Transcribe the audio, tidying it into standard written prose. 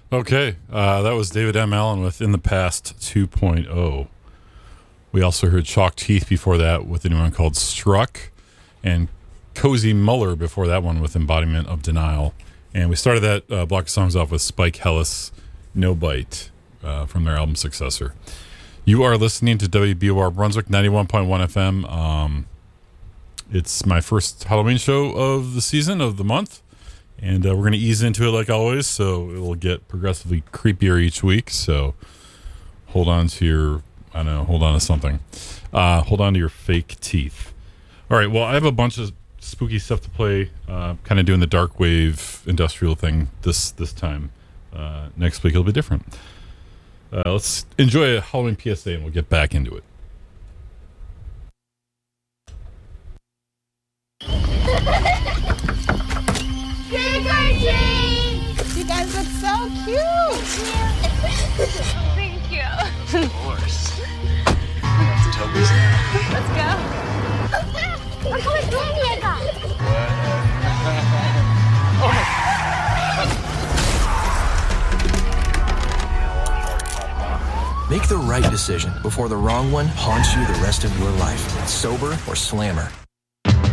Okay, that was David M. Allen with In the Past 2.0. We also heard Chalk Teeth before that with a new one called Struck, and Cozy Muller before that one with Embodiment of Denial. And we started that block of songs off with Spike Hellis, No Bite, from their album Successor. You are listening to WBOR Brunswick 91.1 FM. It's my first Halloween show of the season, of the month. And we're going to ease into it like always, so it will get progressively creepier each week. So hold on to your, hold on to something. Hold on to your fake teeth. All right, well, I have a bunch of spooky stuff to play, kind of doing the dark wave industrial thing this time. Next week it'll be different. Let's enjoy a Halloween PSA and we'll get back into it. Trick or treat! You guys look so cute! Thank you. Of course. That's Toby's now. Let's go. Look how much candy I got! Make the right decision before the wrong one haunts you the rest of your life. Sober or Slammer.